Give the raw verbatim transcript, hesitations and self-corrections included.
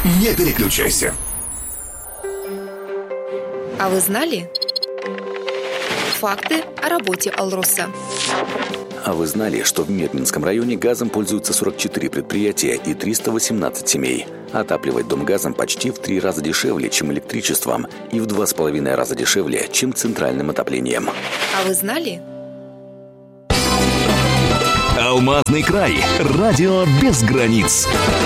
Не переключайся. А вы знали? Факты о работе «Алроса». А вы знали, что в Мирнинском районе газом пользуются сорок четыре предприятия и триста восемнадцать семей? Отапливать дом газом почти в три раза дешевле, чем электричеством, и в два с половиной раза дешевле, чем центральным отоплением. А вы знали? Алмазный край. Радио без границ.